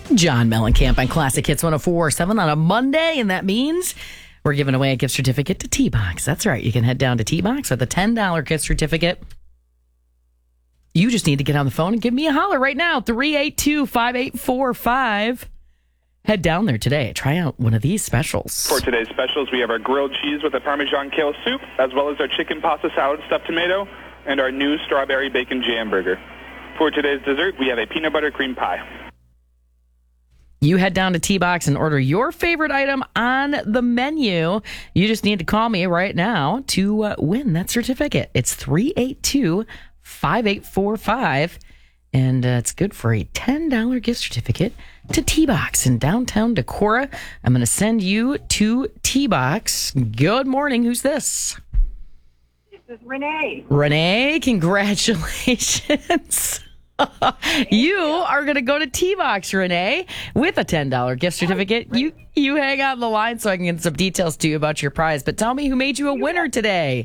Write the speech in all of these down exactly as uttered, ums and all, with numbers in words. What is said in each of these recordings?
John Mellencamp on Classic Hits one oh four point seven on a Monday, and that means we're giving away a gift certificate to T-Box. That's right. You can head down to T-Box with a ten dollars gift certificate. You just need to get on the phone and give me a holler right now, three eight two, five eight four five. Head down there today. Try out one of these specials. For today's specials, we have our grilled cheese with a Parmesan kale soup, as well as our chicken pasta salad stuffed tomato, and our new strawberry bacon jam burger. For today's dessert, we have a peanut butter cream pie. You head down to T-Box and order your favorite item on the menu. You just need to call me right now to uh, win that certificate. It's three eight two, five eight four five, and uh, it's good for a ten dollars gift certificate to T-Box in downtown Decorah. I'm going to send you to T-Box. Good morning. Who's this? This is Renee. Renee, congratulations. You are going to go to T-Box, Renee, with a ten dollars gift certificate. You you hang out on the line so I can get some details to you about your prize. But tell me who made you a winner today.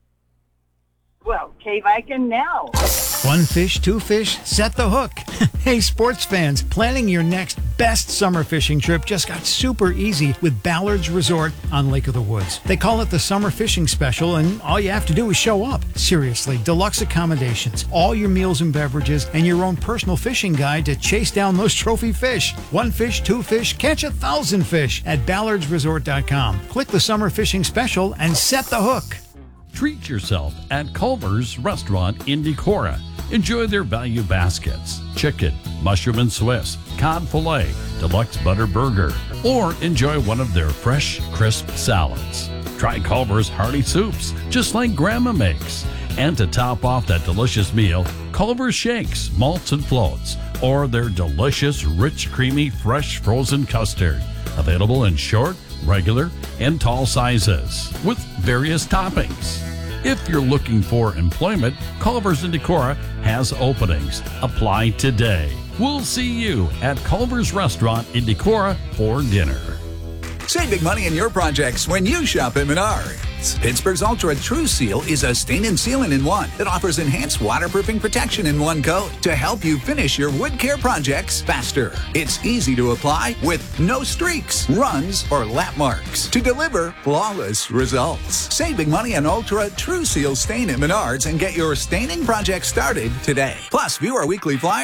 Well, K-Viking now. One fish, two fish, set the hook. Hey, sports fans, planning your next best summer fishing trip just got super easy with Ballard's Resort on Lake of the Woods. They call it the Summer Fishing Special, and all you have to do is show up. Seriously, deluxe accommodations, all your meals and beverages, and your own personal fishing guide to chase down those trophy fish. One fish, two fish, catch a thousand fish at ballards resort dot com. Click the Summer Fishing Special and set the hook. Treat yourself at Culver's Restaurant in Decorah. Enjoy their value baskets, chicken, mushroom and Swiss, cod fillet, deluxe butter burger, or enjoy one of their fresh, crisp salads. Try Culver's hearty soups, just like Grandma makes. And to top off that delicious meal, Culver's shakes, malts and floats, or their delicious, rich, creamy, fresh frozen custard. Available in short, regular, and tall sizes with various toppings. If you're looking for employment, Culver's in Decorah has openings. Apply today. We'll see you at Culver's Restaurant in Decorah for dinner. Save big money in your projects when you shop at Menards. Pittsburgh's Ultra True Seal is a stain and sealant in one that offers enhanced waterproofing protection in one coat to help you finish your wood care projects faster. It's easy to apply with no streaks, runs, or lap marks to deliver flawless results. Save big money on Ultra True Seal stain at Menards and get your staining project started today. Plus, view our weekly flyer